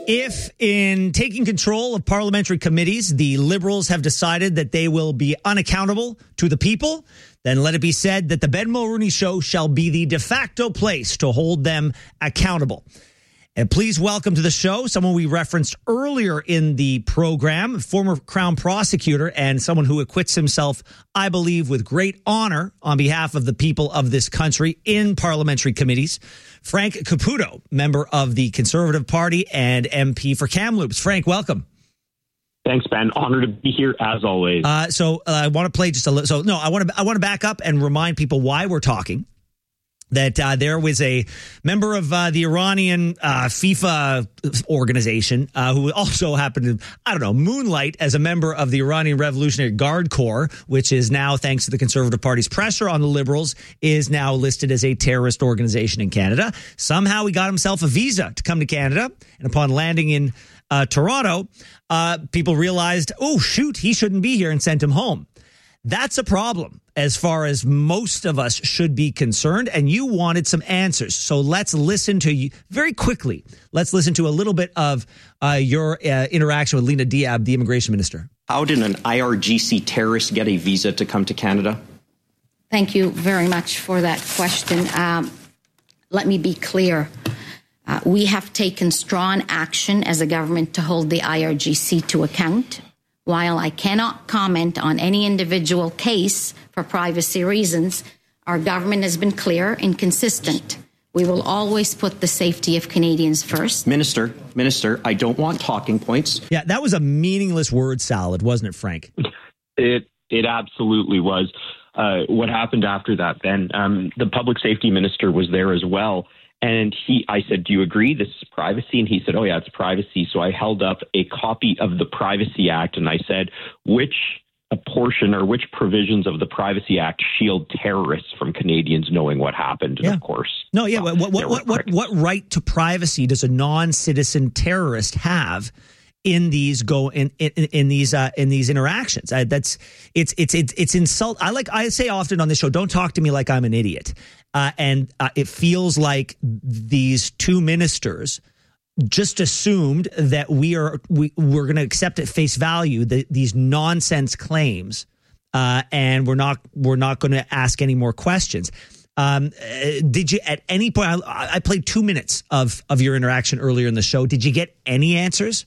If in taking control of parliamentary committees, the Liberals have decided that they will be unaccountable to the people, then let it be said that the Ben Mulroney Show shall be the de facto place to hold them accountable. And please welcome to the show someone we referenced earlier in the program, former Crown prosecutor and someone who acquits himself, I believe, with great honor on behalf of the people of this country in parliamentary committees. Frank Caputo, member of the Conservative Party and MP for Kamloops. Frank, welcome. Thanks, Ben. Honored to be here as always. So I want to play just a little. So no, I want to back up and remind people why we're talking. That there was a member of the Iranian FIFA organization who also happened to, moonlight as a member of the Iranian Revolutionary Guard Corps, which is now, thanks to the Conservative Party's pressure on the Liberals, is now listed as a terrorist organization in Canada. Somehow he got himself a visa to come to Canada, and upon landing in Toronto, people realized, oh, shoot, he shouldn't be here, and sent him home. That's a problem as far as most of us should be concerned. And you wanted some answers. So let's listen to you very quickly. Let's listen to a little bit of your interaction with Lena Diab, the immigration minister. How did an IRGC terrorist get a visa to come to Canada? Thank you very much for that question. Let me be clear. We have taken strong action as a government to hold the IRGC to account. While I cannot comment on any individual case for privacy reasons, our government has been clear and consistent. We will always put the safety of Canadians first. Minister, I don't want talking points. Yeah, that was a meaningless word salad, wasn't it, Frank? It absolutely was. What happened after that, Ben? The public safety minister was there as well. And I said, do you agree this is privacy? And he said, oh, yeah, it's privacy. So I held up a copy of the Privacy Act and I said, which provisions of the Privacy Act shield terrorists from Canadians knowing what happened? Yeah. And of course. No, yeah. What right to privacy does a non-citizen terrorist have in these interactions? It's insult. I say often on this show, don't talk to me like I'm an idiot. And it feels like these two ministers just assumed that we're going to accept at face value these nonsense claims, and we're not going to ask any more questions. Did you at any point? I played 2 minutes of your interaction earlier in the show. Did you get any answers?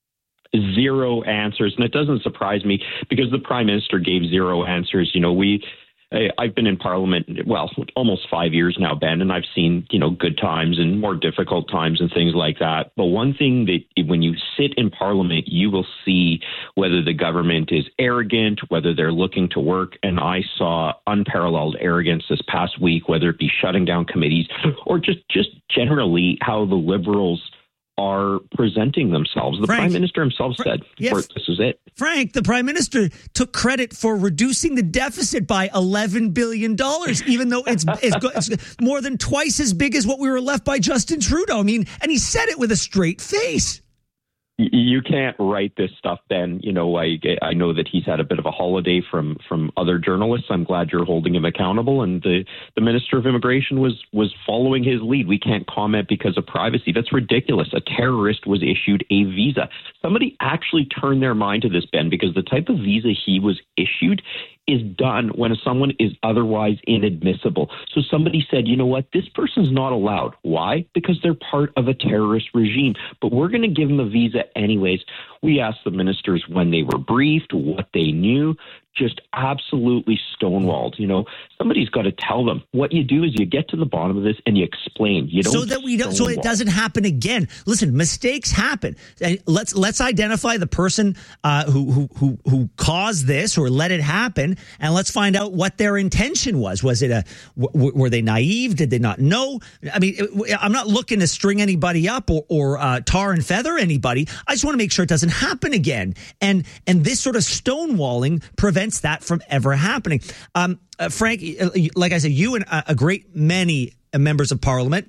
Zero answers, and it doesn't surprise me because the Prime Minister gave zero answers. I've been in Parliament, almost 5 years now, Ben, and I've seen, good times and more difficult times and things like that. But one thing that when you sit in Parliament, you will see whether the government is arrogant, whether they're looking to work. And I saw unparalleled arrogance this past week, whether it be shutting down committees or just generally how the Liberals are presenting themselves. The Prime Minister himself said, this is it. Frank, the Prime Minister took credit for reducing the deficit by $11 billion, even though it's more than twice as big as what we were left by Justin Trudeau. I mean, and he said it with a straight face. You can't write this stuff, Ben. I know that he's had a bit of a holiday from other journalists. I'm glad you're holding him accountable. And the Minister of Immigration was following his lead. We can't comment because of privacy. That's ridiculous. A terrorist was issued a visa. Somebody actually turned their mind to this, Ben, because the type of visa he was issued is done when someone is otherwise inadmissible. So somebody said, you know what, this person's not allowed. Why? Because they're part of a terrorist regime. But we're going to give them a visa anyways. We asked the ministers when they were briefed, what they knew, just absolutely stonewalled. Somebody's got to tell them. What you do is you get to the bottom of this and you explain. You don't so it doesn't happen again. Listen, mistakes happen. Let's identify the person who caused this or let it happen, and let's find out what their intention was. Was it were they naive? Did they not know? I mean, I'm not looking to string anybody up or tar and feather anybody. I just want to make sure it doesn't happen again. And this sort of stonewalling prevents that from ever happening. Frank, like I said, you and a great many members of Parliament,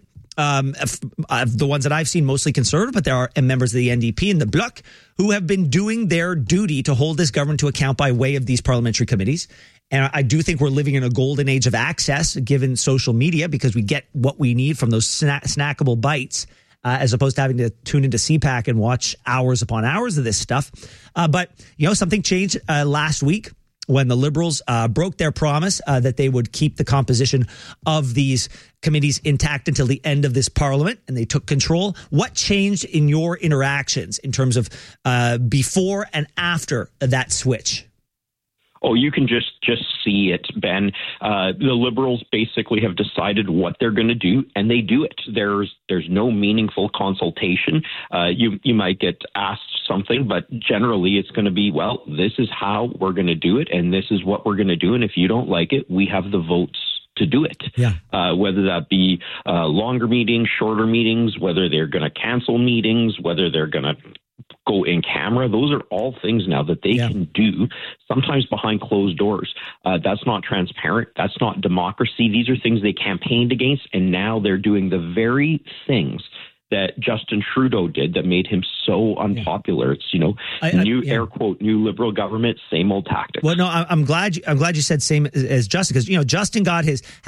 the ones that I've seen mostly Conservative, but there are members of the NDP and the Bloc who have been doing their duty to hold this government to account by way of these parliamentary committees. And I do think we're living in a golden age of access given social media because we get what we need from those snackable bites as opposed to having to tune into CPAC and watch hours upon hours of this stuff. But, something changed last week when the Liberals broke their promise that they would keep the composition of these committees intact until the end of this parliament, and they took control. What changed in your interactions in terms of before and after that switch? Oh, you can just see it, Ben. The Liberals basically have decided what they're going to do, and they do it. There's no meaningful consultation. You might get asked something, but generally it's going to be, well, this is how we're going to do it, and this is what we're going to do, and if you don't like it, we have the votes to do it. Yeah. Whether that be longer meetings, shorter meetings, whether they're going to cancel meetings, whether they're going to go in camera. Those are all things now that they can do, sometimes behind closed doors. That's not transparent. That's not democracy. These are things they campaigned against, and now they're doing the very things that Justin Trudeau did that made him so unpopular. It's, air quote, new Liberal government, same old tactics. Well, no, I'm glad you said same as Justin, because, Justin had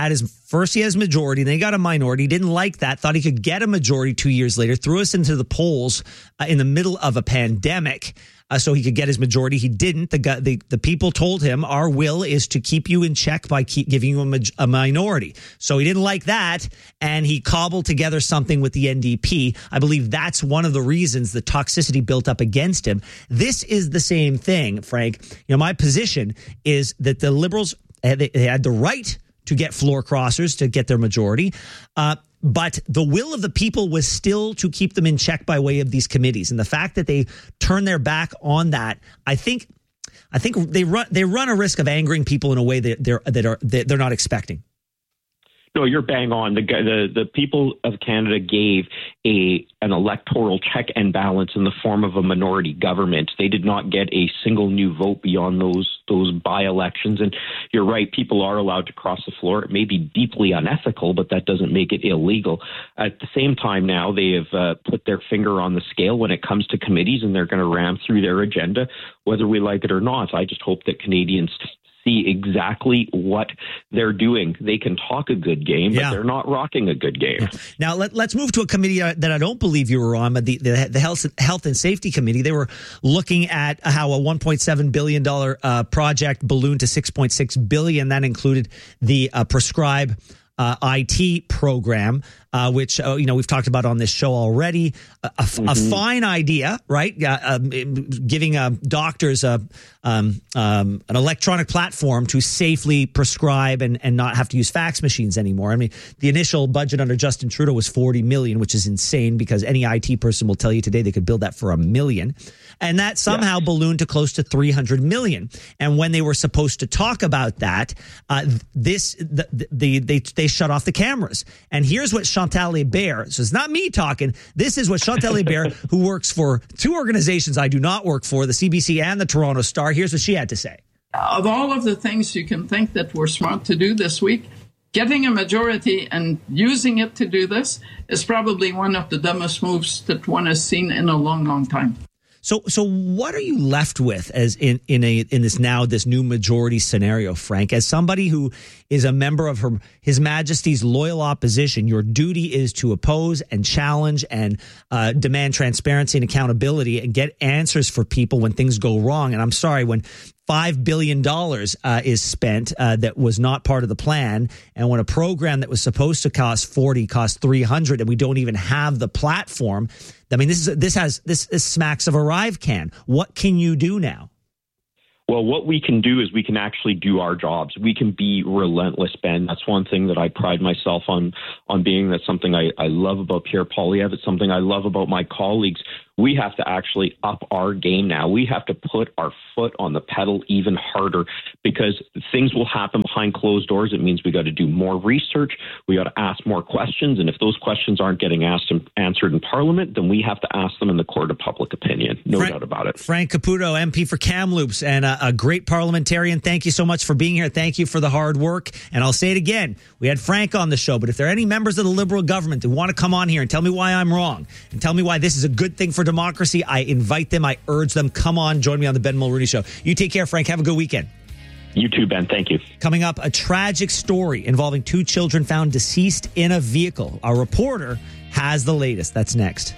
his majority, then he got a minority. He didn't like that, thought he could get a majority 2 years later, threw us into the polls in the middle of a pandemic. So he could get his majority. He didn't. The people told him, our will is to keep you in check by giving you a minority. So he didn't like that, and he cobbled together something with the NDP. I believe that's one of the reasons the toxicity built up against him. This is the same thing, Frank. My position is that the Liberals, they had the right to get floor crossers to get their majority. But the will of the people was still to keep them in check by way of these committees. And the fact that they turn their back on that, I think they run a risk of angering people in a way that they're not expecting. No, you're bang on. The people of Canada gave an electoral check and balance in the form of a minority government. They did not get a single new vote beyond those by-elections. And you're right, people are allowed to cross the floor. It may be deeply unethical, but that doesn't make it illegal. At the same time now, they have put their finger on the scale when it comes to committees, and they're going to ram through their agenda, whether we like it or not. I just hope that Canadians see exactly what they're doing. They can talk a good game, but they're not rocking a good game. Now, let's move to a committee that I don't believe you were on, but the Health and Safety Committee. They were looking at how a $1.7 billion project ballooned to $6.6 billion. That included the Prescribe IT program, which we've talked about on this show already. A fine idea, right? Giving doctors an electronic platform to safely prescribe and not have to use fax machines anymore. I mean, the initial budget under Justin Trudeau was $40 million, which is insane because any IT person will tell you today they could build that for $1 million. And that somehow ballooned to close to $300 million. And when they were supposed to talk about that, they shut off the cameras. And here's what Chantal Hébert, so it's not me talking, this is what Chantal Hébert, who works for two organizations I do not work for, the CBC and the Toronto Star, here's what she had to say. Of all of the things you can think that were smart to do this week, getting a majority and using it to do this is probably one of the dumbest moves that one has seen in a long, long time. So what are you left with as in this new majority scenario, Frank? As somebody who is a member of His Majesty's loyal opposition, your duty is to oppose and challenge and demand transparency and accountability and get answers for people when things go wrong. And I'm sorry, when $5 billion is spent that was not part of the plan, and when a program that was supposed to cost $40 costs $300, and we don't even have the platform. I mean, this smacks of Arrive Can. What can you do now? Well, what we can do is we can actually do our jobs. We can be relentless, Ben. That's one thing that I pride myself on being. That's something I love about Pierre Poilievre. It's something I love about my colleagues. We have to actually up our game now. We have to put our foot on the pedal even harder because things will happen behind closed doors. It means we got to do more research. We got to ask more questions. And if those questions aren't getting asked and answered in Parliament, then we have to ask them in the court of public opinion. No doubt about it. Frank Caputo, MP for Kamloops, and a great parliamentarian. Thank you so much for being here. Thank you for the hard work. And I'll say it again. We had Frank on the show, but if there are any members of the Liberal government who want to come on here and tell me why I'm wrong and tell me why this is a good thing for democracy, I invite them. I urge them. Come on, join me on the Ben Mulroney Show. You take care, Frank. Have a good weekend. You too, Ben. Thank you. Coming up, a tragic story involving two children found deceased in a vehicle. Our reporter has the latest. That's next.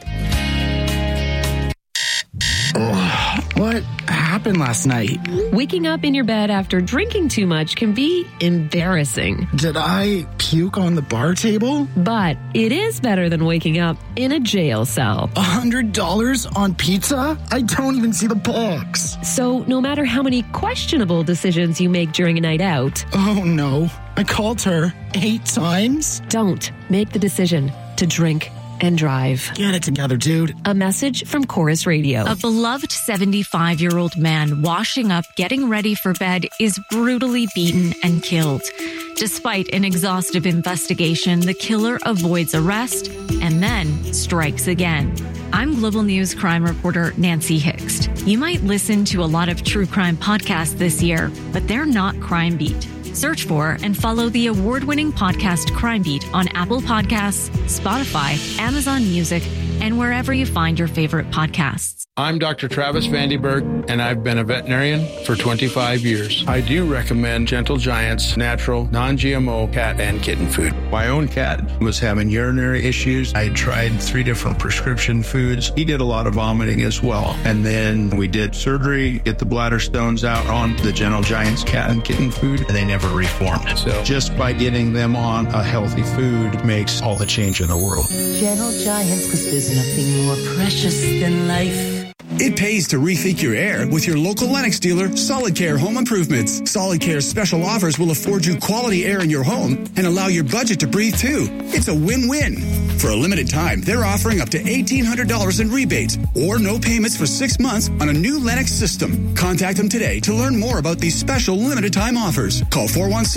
What happened last night? Waking up in your bed after drinking too much can be embarrassing. Did I puke on the bar table? But it is better than waking up in a jail cell. $100 on pizza? I don't even see the box. So no matter how many questionable decisions you make during a night out... Oh no, I called her 8 times? Don't make the decision to drink and drive. Get it together, dude. A message from Chorus Radio. A beloved 75-year-old man washing up, getting ready for bed is brutally beaten and killed. Despite an exhaustive investigation, the killer avoids arrest and then strikes again. I'm Global News crime reporter Nancy Hixt. You might listen to a lot of true crime podcasts this year, but they're not Crime Beat. Search for and follow the award-winning podcast Crime Beat on Apple Podcasts, Spotify, Amazon Music, and wherever you find your favorite podcasts. I'm Dr. Travis Vandenberg, and I've been a veterinarian for 25 years. I do recommend Gentle Giant's natural, non-GMO cat and kitten food. My own cat was having urinary issues. I tried 3 different prescription foods. He did a lot of vomiting as well. And then we did surgery, get the bladder stones out on the Gentle Giant's cat and kitten food, and they never reformed. So just by getting them on a healthy food makes all the change in the world. Gentle Giants, because there's nothing more precious than life. It pays to rethink your air with your local Lennox dealer, Solid Care Home Improvements. Solid Care's special offers will afford you quality air in your home and allow your budget to breathe too. It's a win-win. For a limited time, they're offering up to $1,800 in rebates or no payments for 6 months on a new Lennox system. Contact them today to learn more about these special limited time offers. Call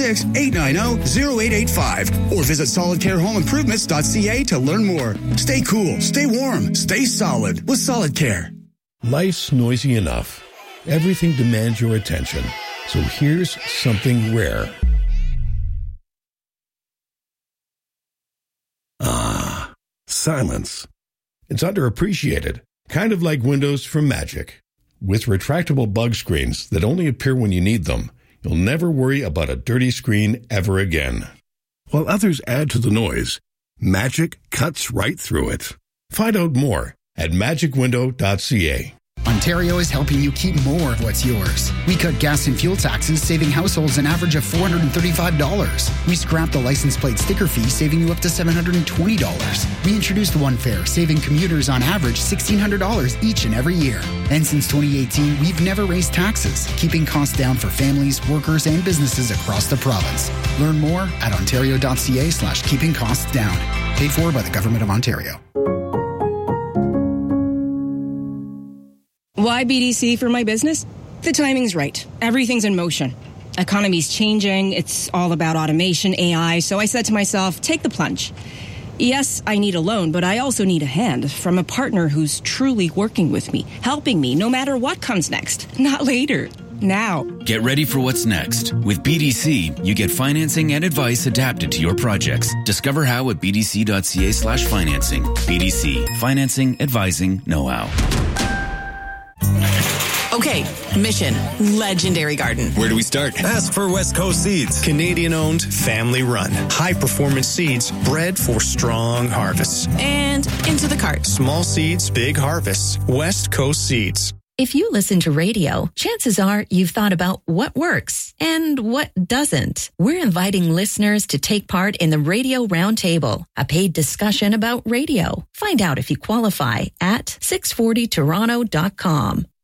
416-890-0885 or visit solidcarehomeimprovements.ca to learn more. Stay cool, stay warm, stay solid with Solid Care. Life's noisy enough. Everything demands your attention. So here's something rare. Ah, silence. It's underappreciated, kind of like Windows from Magic. With retractable bug screens that only appear when you need them, you'll never worry about a dirty screen ever again. While others add to the noise, Magic cuts right through it. Find out more at magicwindow.ca. Ontario is helping you keep more of what's yours. We cut gas and fuel taxes, saving households an average of $435. We scrapped the license plate sticker fee, saving you up to $720. We introduced One Fare, saving commuters on average $1,600 each and every year. And since 2018, we've never raised taxes, keeping costs down for families, workers, and businesses across the province. Learn more at ontario.ca/keeping costs down. Paid for by the Government of Ontario. Why BDC for my business? The timing's right. Everything's in motion. Economy's changing. It's all about automation, AI. So I said to myself, take the plunge. Yes, I need a loan, but I also need a hand from a partner who's truly working with me, helping me no matter what comes next. Not later. Now. Get ready for what's next. With BDC, you get financing and advice adapted to your projects. Discover how at bdc.ca/financing. BDC. Financing, advising, know-how. Okay, mission, Legendary Garden. Where do we start? Ask for West Coast Seeds. Canadian-owned, family-run. High-performance seeds bred for strong harvests. And into the cart. Small seeds, big harvests. West Coast Seeds. If you listen to radio, chances are you've thought about what works and what doesn't. We're inviting listeners to take part in the Radio Roundtable, a paid discussion about radio. Find out if you qualify at 640toronto.com.